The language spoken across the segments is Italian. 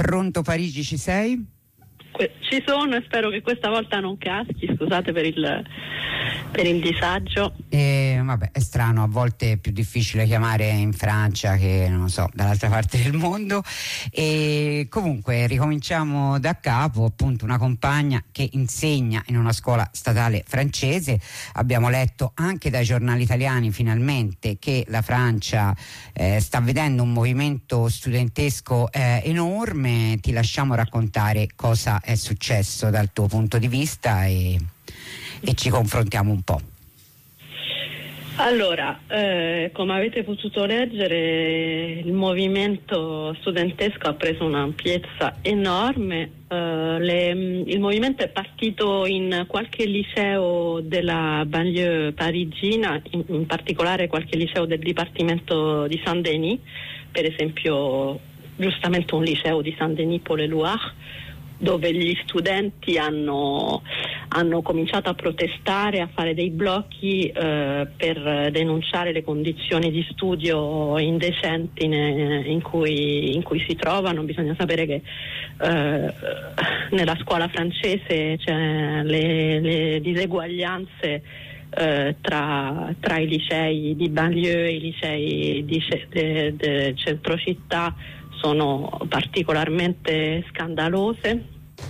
Pronto Parigi, ci sei? Ci sono e spero che questa volta non caschi, scusate per il disagio. Vabbè, è strano, a volte è più difficile chiamare in Francia che, non lo so, dall'altra parte del mondo. E comunque ricominciamo da capo, appunto, una compagna che insegna in una scuola statale francese. Abbiamo letto anche dai giornali italiani finalmente che la Francia sta vedendo un movimento studentesco enorme. Ti lasciamo raccontare cosa è successo dal tuo punto di vista e ci confrontiamo un po'. Allora, come avete potuto leggere, il movimento studentesco ha preso un'ampiezza enorme. Il movimento è partito in qualche liceo della banlieue parigina, in particolare qualche liceo del dipartimento di Saint-Denis, per esempio giustamente un liceo di Saint-Denis-Pont-le-Loire, dove gli studenti hanno cominciato a protestare, a fare dei blocchi per denunciare le condizioni di studio indecenti in cui si trovano. Bisogna sapere che nella scuola francese c'è le diseguaglianze tra i licei di banlieue e i licei di centrocittà sono particolarmente scandalose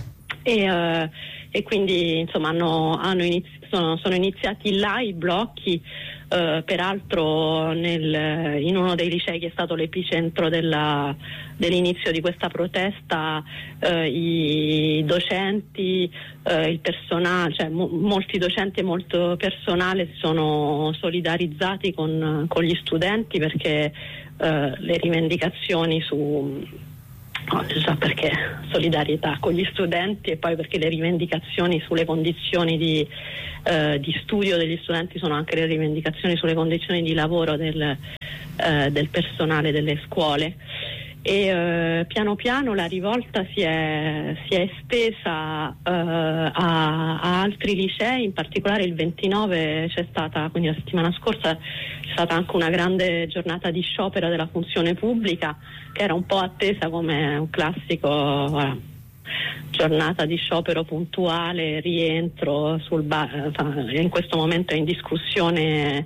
e quindi insomma sono iniziati là i blocchi. Peraltro in uno dei licei che è stato l'epicentro dell'inizio di questa protesta, i docenti, il personale, cioè molti docenti e molto personale si sono solidarizzati con gli studenti perché le rivendicazioni perché solidarietà con gli studenti e poi perché le rivendicazioni sulle condizioni di studio degli studenti sono anche le rivendicazioni sulle condizioni di lavoro del personale delle scuole. E piano piano la rivolta si è estesa a altri licei, in particolare il 29 c'è stata, quindi la settimana scorsa c'è stata anche una grande giornata di sciopero della funzione pubblica che era un po' attesa come un classico giornata di sciopero puntuale, rientro in questo momento è in discussione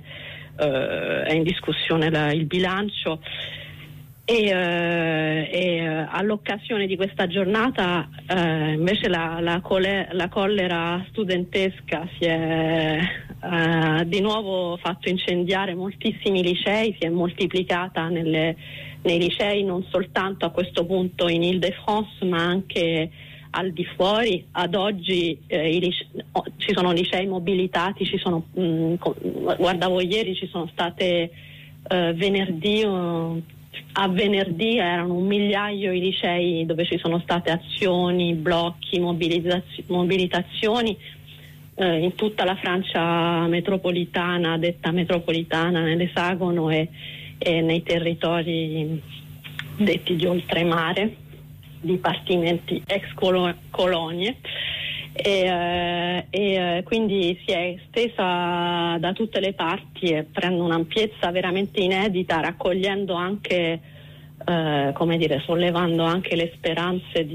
il bilancio. E all'occasione di questa giornata invece la collera studentesca si è di nuovo fatto incendiare moltissimi licei, si è moltiplicata nei licei non soltanto a questo punto in Ile-de-France ma anche al di fuori. Ad oggi ci sono licei mobilitati, guardavo ieri ci sono state a venerdì erano 1 migliaio i licei dove ci sono state azioni, blocchi, mobilitazioni in tutta la Francia metropolitana, detta metropolitana, nell'esagono e nei territori detti di oltremare, dipartimenti ex colonie. E quindi si è estesa da tutte le parti e prende un'ampiezza veramente inedita, raccogliendo anche sollevando anche le speranze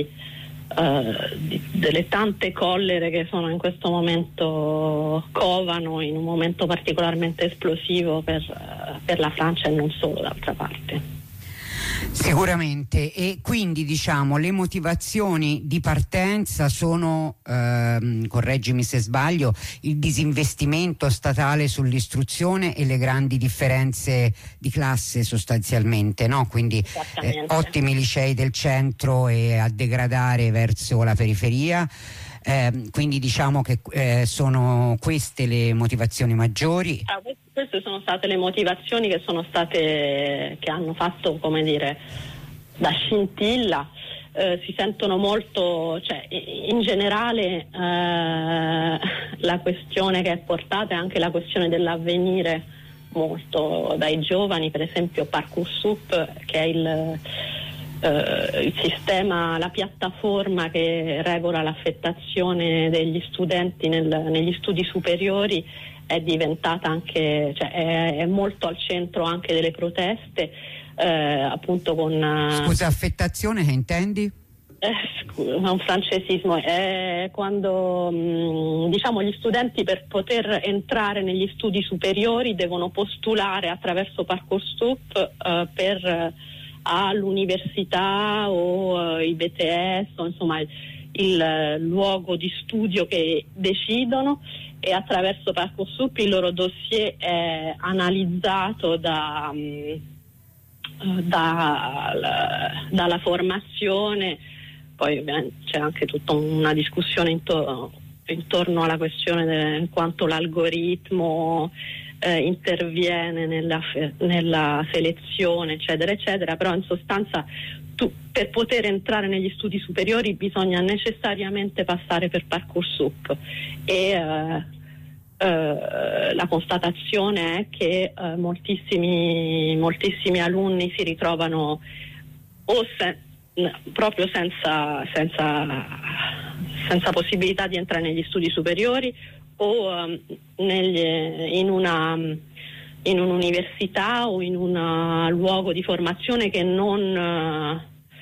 delle tante collere che sono in questo momento covano in un momento particolarmente esplosivo per la Francia e non solo, d'altra parte. Sicuramente, e quindi diciamo le motivazioni di partenza sono, correggimi se sbaglio, il disinvestimento statale sull'istruzione e le grandi differenze di classe sostanzialmente, no? Quindi ottimi licei del centro e a degradare verso la periferia. Quindi diciamo che sono queste le motivazioni maggiori. Queste sono state le motivazioni che hanno fatto, come dire, da scintilla. Si sentono molto, cioè in generale la questione che è portata è anche la questione dell'avvenire molto dai giovani, per esempio Parcoursup, che è il sistema, la piattaforma che regola l'affettazione degli studenti negli studi superiori, è diventata anche, cioè è molto al centro anche delle proteste. appunto con... Scusa, affettazione che intendi? Un francesismo, è quando diciamo gli studenti per poter entrare negli studi superiori devono postulare attraverso Parcoursup per all'università o i BTS o insomma il luogo di studio che decidono, e attraverso Parcoursup il loro dossier è analizzato dalla formazione. Poi c'è anche tutta una discussione intorno alla questione di quanto l'algoritmo interviene nella selezione, eccetera, eccetera, però in sostanza per poter entrare negli studi superiori bisogna necessariamente passare per Parcoursup, e la constatazione è che moltissimi alunni si ritrovano proprio senza possibilità di entrare negli studi superiori o in un'università o in un luogo di formazione che non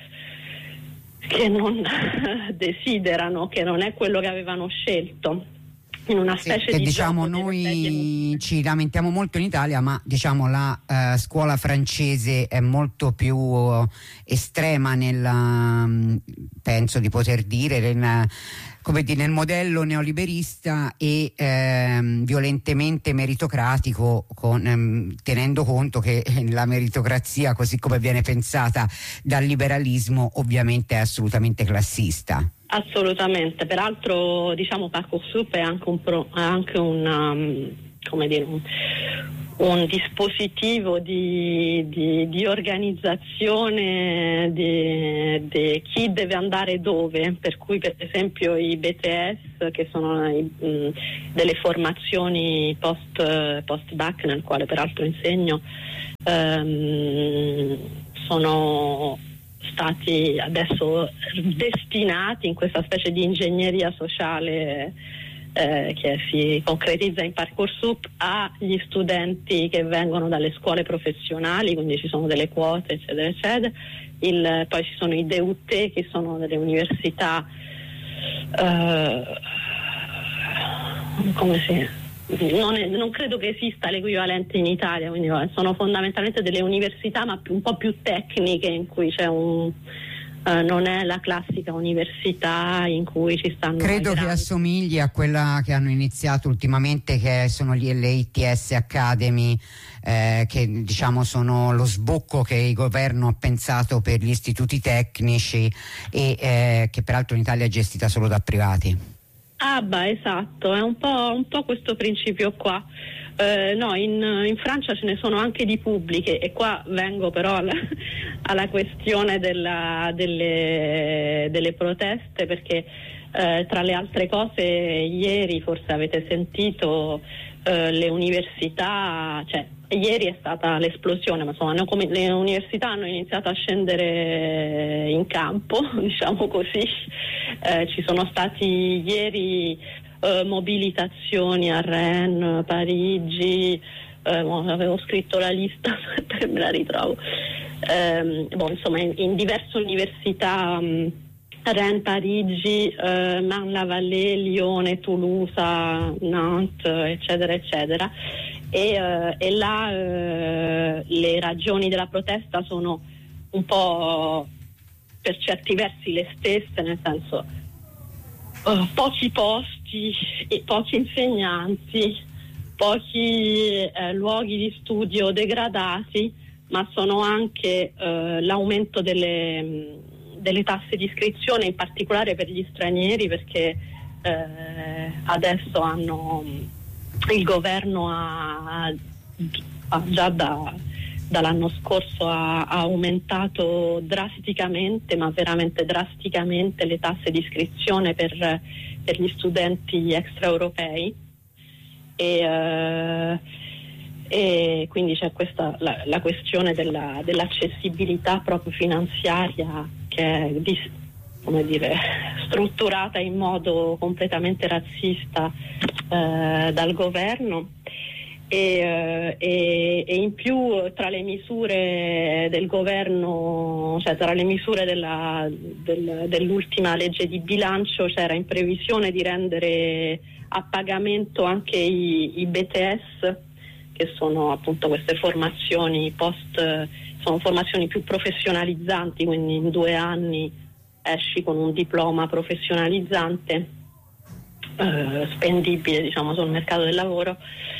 desiderano, che non è quello che avevano scelto. In una specie di diciamo, noi ci lamentiamo molto in Italia, ma diciamo la scuola francese è molto più estrema penso di poter dire nel modello neoliberista e violentemente meritocratico, tenendo conto che la meritocrazia, così come viene pensata dal liberalismo, ovviamente è assolutamente classista. Assolutamente, peraltro diciamo Parcoursup è anche un dispositivo di organizzazione di chi deve andare dove, per cui per esempio i BTS, che sono delle formazioni post-bac, nel quale peraltro insegno, sono stati adesso destinati in questa specie di ingegneria sociale che si concretizza in Parcoursup agli studenti che vengono dalle scuole professionali, quindi ci sono delle quote, eccetera, eccetera. Poi ci sono i DUT, che sono delle università non credo che esista l'equivalente in Italia, quindi sono fondamentalmente delle università ma un po' più tecniche, in cui c'è non è la classica università in cui ci stanno... Credo che assomigli a quella che hanno iniziato ultimamente, che sono le ITS Academy, che diciamo sono lo sbocco che il governo ha pensato per gli istituti tecnici e che peraltro in Italia è gestita solo da privati. Esatto, è un po' questo principio qua. No, in Francia ce ne sono anche di pubbliche, e qua vengo però alla questione delle proteste, perché tra le altre cose ieri forse avete sentito le università, cioè ieri è stata l'esplosione, ma insomma le università hanno iniziato a scendere in campo, diciamo così. Ci sono stati ieri mobilitazioni a Rennes, Parigi, avevo scritto la lista, aspetta che me la ritrovo, insomma in diverse università, Rennes, Parigi, Marne-la-Vallée, Lione, Toulouse, Nantes, eccetera, eccetera. E là le ragioni della protesta sono un po' per certi versi le stesse, nel senso pochi posti e pochi insegnanti, pochi luoghi di studio degradati, ma sono anche l'aumento delle tasse di iscrizione, in particolare per gli stranieri, perché adesso il governo ha già dall'anno scorso ha aumentato drasticamente, ma veramente drasticamente, le tasse di iscrizione per gli studenti extraeuropei, e quindi c'è questa la questione dell'accessibilità proprio finanziaria, che è strutturata in modo completamente razzista dal governo. e in più tra le misure del governo, cioè tra le misure dell'ultima legge di bilancio c'era in previsione di rendere a pagamento anche i BTS, che sono appunto queste formazioni sono formazioni più professionalizzanti, quindi in 2 anni esci con un diploma professionalizzante spendibile, diciamo, sul mercato del lavoro,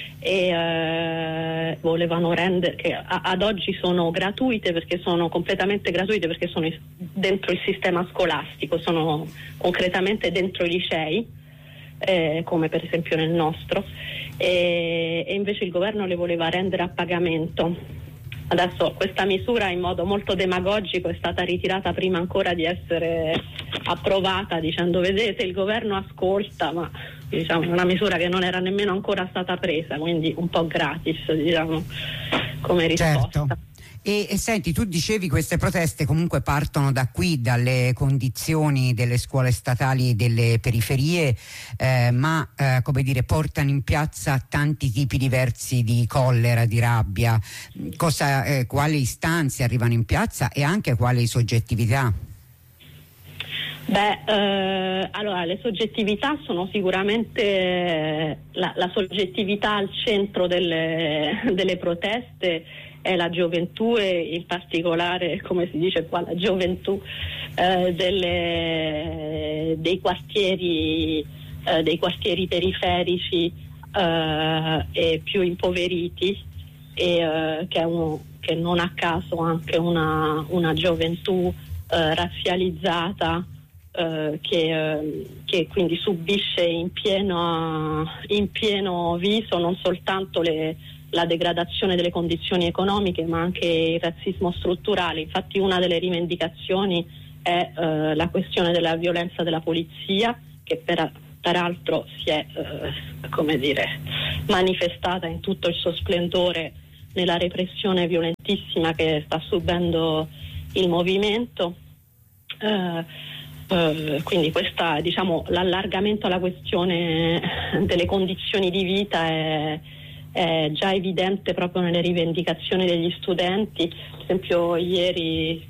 e volevano rendere, che ad oggi sono gratuite, perché sono completamente gratuite, perché sono dentro il sistema scolastico, sono concretamente dentro i licei, come per esempio nel nostro, e invece il governo le voleva rendere a pagamento. Adesso questa misura in modo molto demagogico è stata ritirata prima ancora di essere approvata, dicendo: vedete, il governo ascolta, ma diciamo è una misura che non era nemmeno ancora stata presa, quindi un po' gratis, diciamo, come risposta. Certo. E senti, tu dicevi queste proteste comunque partono da qui, dalle condizioni delle scuole statali delle periferie, ma come dire, portano in piazza tanti tipi diversi di collera, di rabbia. Quali istanze arrivano in piazza e anche quali soggettività? Allora, le soggettività sono sicuramente la soggettività al centro delle proteste è la gioventù, e in particolare, come si dice qua, la gioventù dei quartieri periferici e più impoveriti, che non a caso anche una gioventù razzializzata, che quindi subisce in pieno viso non soltanto la degradazione delle condizioni economiche, ma anche il razzismo strutturale. Infatti una delle rivendicazioni è la questione della violenza della polizia, che peraltro si è manifestata in tutto il suo splendore nella repressione violentissima che sta subendo il movimento. Quindi questa, diciamo, l'allargamento alla questione delle condizioni di vita è già evidente proprio nelle rivendicazioni degli studenti. Per esempio ieri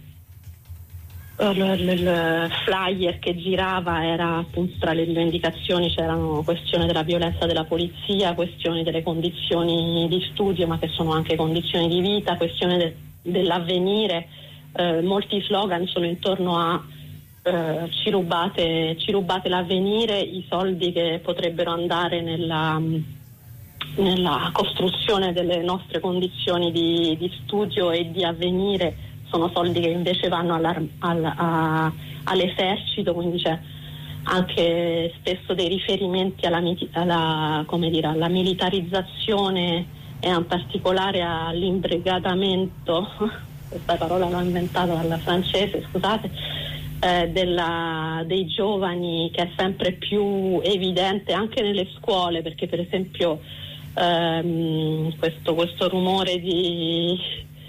il flyer che girava era appunto, tra le rivendicazioni c'erano questione della violenza della polizia, questioni delle condizioni di studio, ma che sono anche condizioni di vita, questione dell'avvenire. Molti slogan sono intorno a ci rubate l'avvenire, i soldi che potrebbero andare nella costruzione delle nostre condizioni di studio e di avvenire sono soldi che invece vanno all'esercito, quindi c'è anche spesso dei riferimenti alla militarizzazione e in particolare all'imbrigadamento, questa parola l'ho inventata dalla francese, scusate, dei giovani, che è sempre più evidente anche nelle scuole, perché per esempio questo rumore di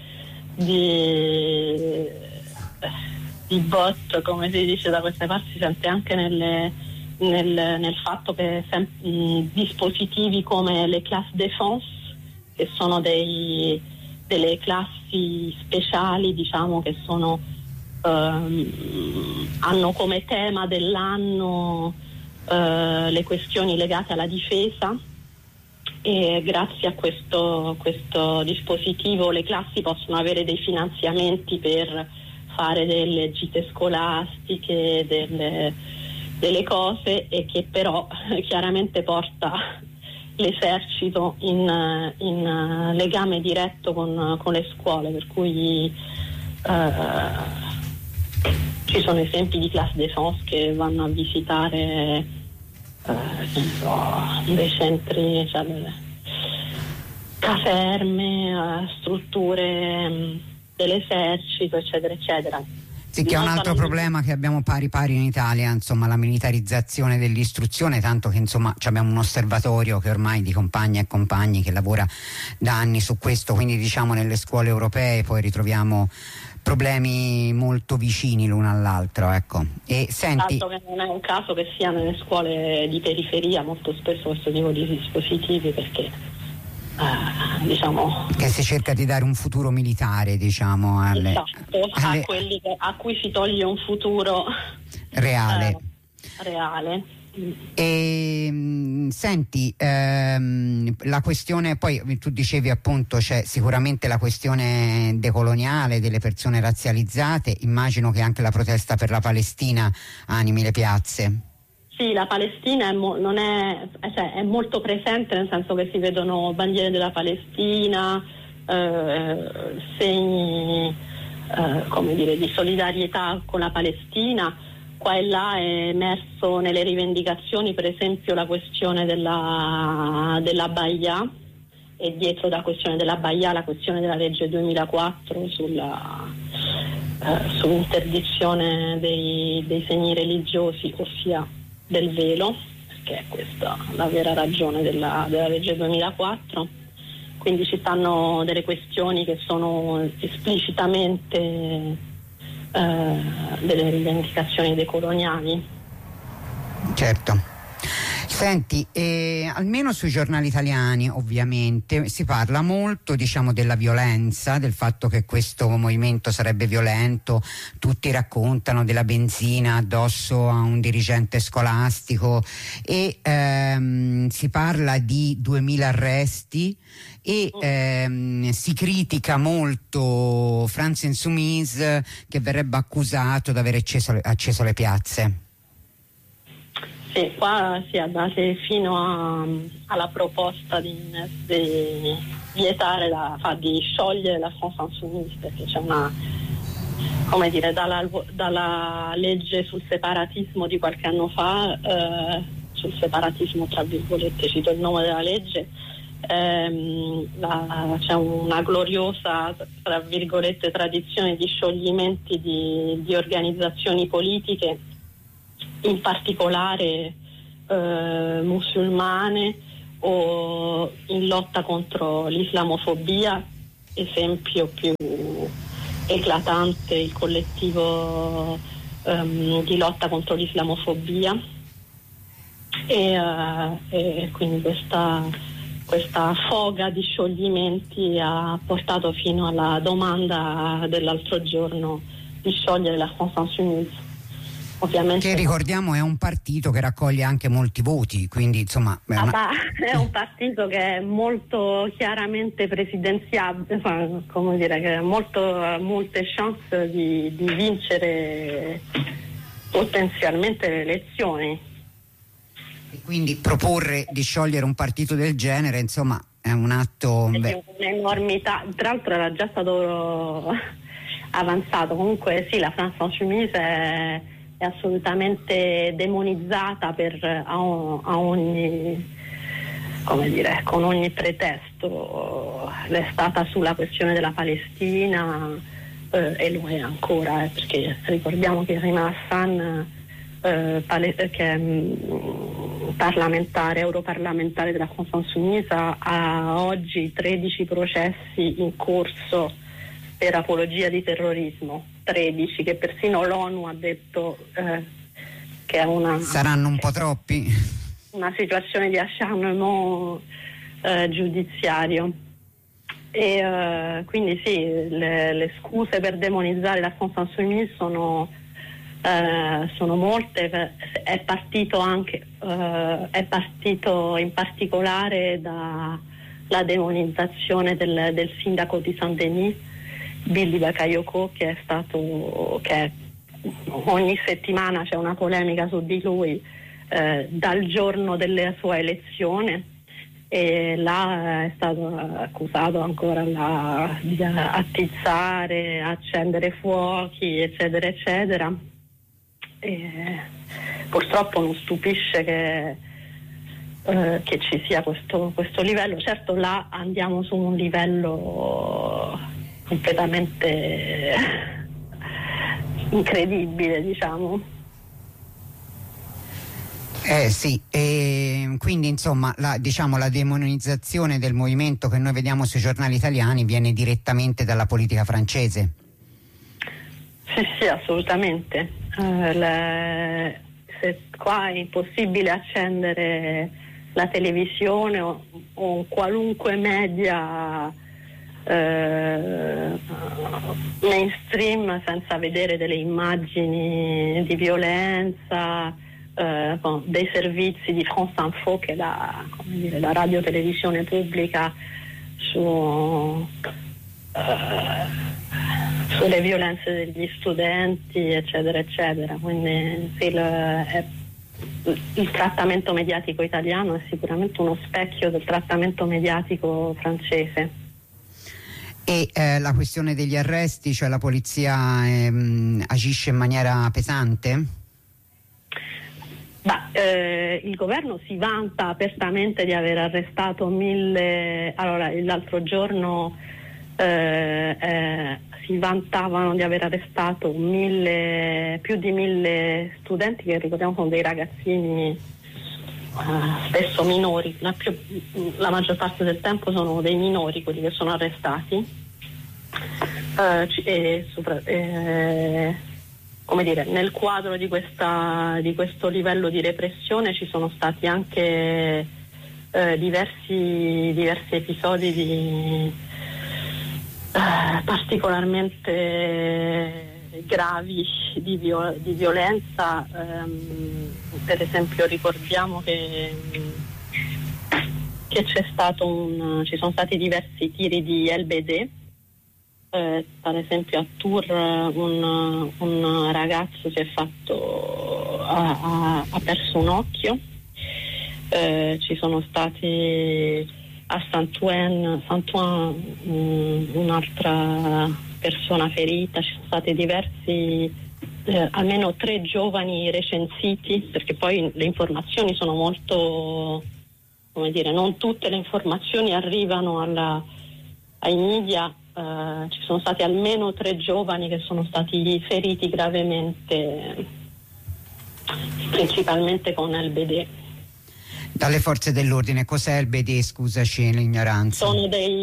bot, come si dice da queste parti, si sente anche nel fatto che dispositivi come le class défense, che sono delle classi speciali, diciamo, che sono hanno come tema dell'anno le questioni legate alla difesa, e grazie a questo dispositivo le classi possono avere dei finanziamenti per fare delle gite scolastiche, delle cose, e che però chiaramente porta l'esercito in legame diretto con le scuole, per cui ci sono esempi di classe défense che vanno a visitare dei centri, cioè caserme, strutture dell'esercito, eccetera eccetera. Sì, che è un altro problema che abbiamo pari in Italia, insomma, la militarizzazione dell'istruzione, tanto che insomma abbiamo un osservatorio che ormai di compagni e compagni che lavora da anni su questo, quindi diciamo nelle scuole europee poi ritroviamo problemi molto vicini l'uno all'altro, ecco. E senti, tanto che non è un caso che sia nelle scuole di periferia molto spesso questo tipo di dispositivi, perché diciamo, che si cerca di dare un futuro militare, diciamo, a quelli a cui si toglie un futuro reale. E senti, la questione, poi tu dicevi appunto c'è sicuramente la questione decoloniale delle persone razzializzate, immagino che anche la protesta per la Palestina animi le piazze. Sì, la Palestina è molto presente, nel senso che si vedono bandiere della Palestina, segni come dire, di solidarietà con la Palestina. Qua e là è emerso nelle rivendicazioni, per esempio, la questione della Baia, e dietro la questione della Baia la questione della legge 2004 sull'interdizione dei segni religiosi, ossia del velo, perché è questa la vera ragione della legge 2004. Quindi ci stanno delle questioni che sono esplicitamente delle rivendicazioni decoloniali. Certo. Senti, almeno sui giornali italiani ovviamente si parla molto, diciamo, della violenza, del fatto che questo movimento sarebbe violento, tutti raccontano della benzina addosso a un dirigente scolastico e si parla di 2000 arresti e si critica molto Franz Insoumise, che verrebbe accusato di aver acceso le piazze. Sì, qua si è andati fino alla proposta di vietare, di sciogliere la France Insoumise, perché c'è una, come dire, dalla legge sul separatismo di qualche anno fa, sul separatismo tra virgolette, cito il nome della legge, c'è una gloriosa, tra virgolette, tradizione di scioglimenti di organizzazioni politiche, in particolare musulmane o in lotta contro l'islamofobia. Esempio più eclatante il collettivo di lotta contro l'islamofobia, e quindi questa foga di scioglimenti ha portato fino alla domanda dell'altro giorno di sciogliere la France Insoumise. Ovviamente, che ricordiamo è un partito che raccoglie anche molti voti, quindi insomma è un partito che è molto chiaramente presidenziabile, come dire, che ha molte chance di vincere potenzialmente le elezioni. E quindi proporre di sciogliere un partito del genere, insomma, è un atto, è un'enormità. Tra l'altro era già stato avanzato. Comunque sì, la France Insoumise è assolutamente demonizzata a ogni, come dire, con ogni pretesto. È stata sulla questione della Palestina e lo è ancora, perché ricordiamo che Rima Hassan, che è europarlamentare della France Insoumise, ha oggi 13 processi in corso per apologia di terrorismo, 13 che persino l'ONU ha detto che è saranno un po' troppi, una situazione di acharnement giudiziario. E quindi sì, le scuse per demonizzare la France Insoumise sono molte. È partito in particolare dalla demonizzazione del sindaco di Saint-Denis, Billy Bakayoko, che ogni settimana c'è una polemica su di lui dal giorno della sua elezione, e là è stato accusato ancora di attizzare, accendere fuochi, eccetera eccetera. E purtroppo non stupisce che ci sia questo livello. Certo, là andiamo su un livello completamente incredibile, diciamo. Sì, e quindi insomma la demonizzazione del movimento che noi vediamo sui giornali italiani viene direttamente dalla politica francese. Sì, assolutamente. Se qua è impossibile accendere la televisione o qualunque media mainstream senza vedere delle immagini di violenza, dei servizi di France Info, che è la radio televisione pubblica, sulle violenze degli studenti, eccetera eccetera. Quindi il trattamento mediatico italiano è sicuramente uno specchio del trattamento mediatico francese. E la questione degli arresti, cioè la polizia agisce in maniera pesante? Il governo si vanta apertamente di aver arrestato 1000. Allora, l'altro giorno si vantavano di aver arrestato più di 1000 studenti, che ricordiamo sono dei ragazzini spesso minori, la maggior parte del tempo sono dei minori quelli che sono arrestati. Come dire, nel quadro di questo livello di repressione ci sono stati anche diversi episodi particolarmente gravi di violenza. Per esempio ricordiamo che ci sono stati diversi tiri di LBD. Per esempio a Tours un ragazzo ha perso un occhio. Ci sono stati a Saint-Ouen un'altra persona ferita. Ci sono stati diversi, almeno 3 giovani recensiti, perché poi le informazioni sono molto, come dire, non tutte le informazioni arrivano ai media. Ci sono stati almeno 3 giovani che sono stati feriti gravemente, principalmente con LBD. Dalle forze dell'ordine. Cos'è LBD? Scusaci l'ignoranza. Sono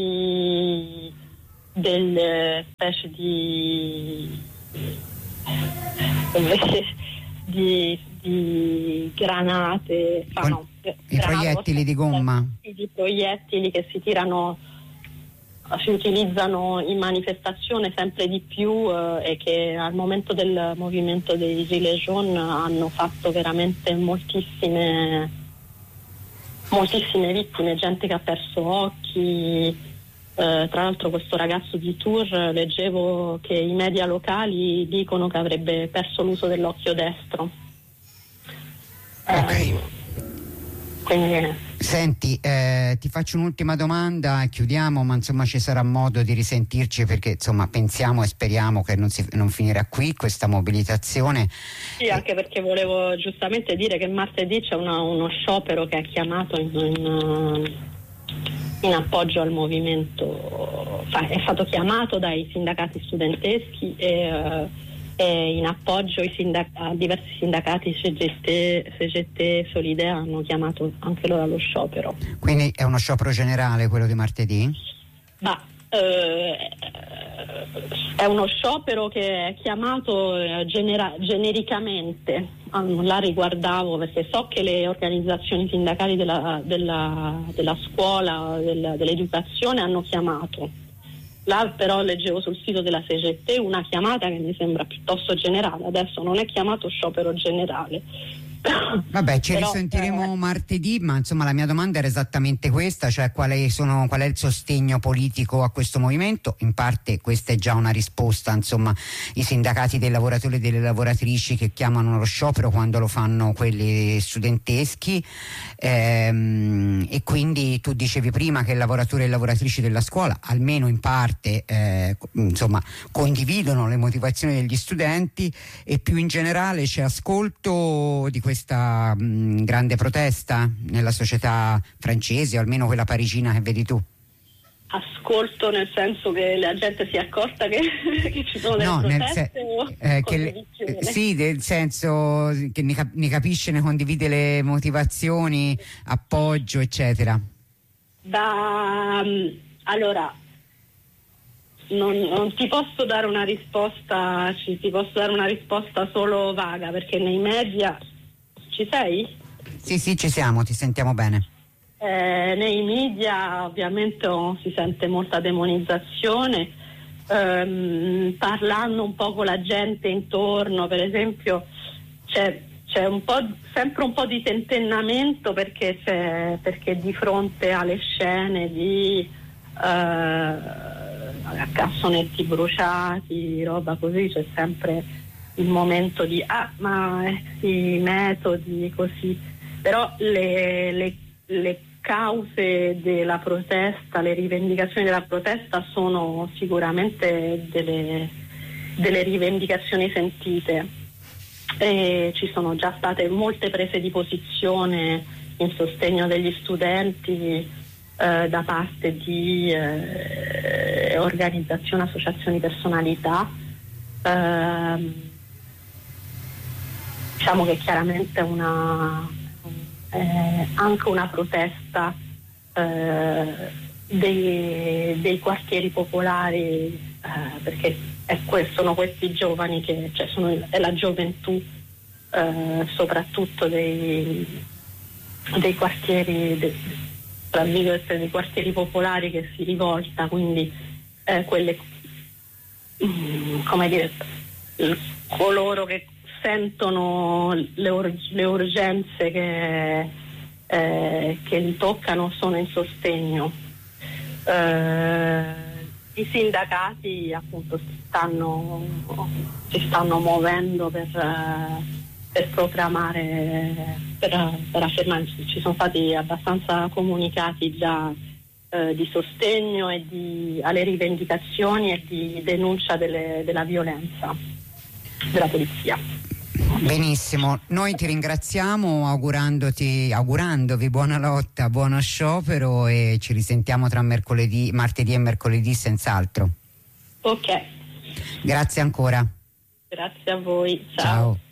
delle specie di granate, i proiettili di gomma, di proiettili che si utilizzano in manifestazione sempre di più, e che al momento del movimento dei Gilets jaunes hanno fatto veramente moltissime vittime, gente che ha perso occhi. Tra l'altro questo ragazzo di Tours, leggevo che i media locali dicono che avrebbe perso l'uso dell'occhio destro. Quindi senti, ti faccio un'ultima domanda e chiudiamo, ma insomma ci sarà modo di risentirci, perché insomma pensiamo e speriamo che non finirà qui questa mobilitazione. Sì, anche perché volevo giustamente dire che martedì c'è uno sciopero che è chiamato in appoggio al movimento, è stato chiamato dai sindacati studenteschi e in appoggio a diversi sindacati, CGT, Solidea, hanno chiamato anche loro allo sciopero. Quindi è uno sciopero generale quello di martedì? È uno sciopero che è chiamato genericamente. La riguardavo perché so che le organizzazioni sindacali della scuola, dell'educazione hanno chiamato. Là però leggevo sul sito della CGT una chiamata che mi sembra piuttosto generale. Adesso non è chiamato sciopero generale. Vabbè, ci risentiremo martedì, ma insomma la mia domanda era esattamente questa, cioè qual è il sostegno politico a questo movimento. In parte questa è già una risposta, insomma, i sindacati dei lavoratori e delle lavoratrici che chiamano lo sciopero quando lo fanno quelli studenteschi, e quindi tu dicevi prima che i lavoratori e le lavoratrici della scuola almeno in parte insomma condividono le motivazioni degli studenti, e più in generale c'è ascolto di questa grande protesta nella società francese, o almeno quella parigina che vedi tu? Ascolto nel senso che la gente si è accorta che ci sono delle proteste, sì, nel senso che ne capisce, ne condivide le motivazioni, appoggio, eccetera. Allora, non ti posso dare una risposta, ti posso dare una risposta solo vaga, perché nei media. Ci sei? Sì, ci siamo, ti sentiamo bene. nei media ovviamente si sente molta demonizzazione, parlando un po' con la gente intorno, per esempio c'è sempre un po' di tentennamento perché di fronte alle scene di cassonetti bruciati, roba così, c'è sempre il momento di i metodi così, però le cause della protesta, le rivendicazioni della protesta sono sicuramente delle rivendicazioni sentite, e ci sono già state molte prese di posizione in sostegno degli studenti da parte di organizzazioni, associazioni, personalità. Diciamo che chiaramente anche una protesta dei quartieri popolari, perché sono questi giovani è la gioventù soprattutto dei quartieri dei quartieri popolari che si rivolta, quindi quelle come dire, coloro che sentono le urgenze che li toccano sono in sostegno. I sindacati appunto si stanno muovendo per proclamare, per affermare. Ci sono stati abbastanza comunicati già di sostegno e alle rivendicazioni e di denuncia della violenza della polizia. Benissimo, noi ti ringraziamo augurandovi buona lotta, buono sciopero, e ci risentiamo tra martedì e mercoledì senz'altro. Ok. Grazie ancora. Grazie a voi, ciao. Ciao.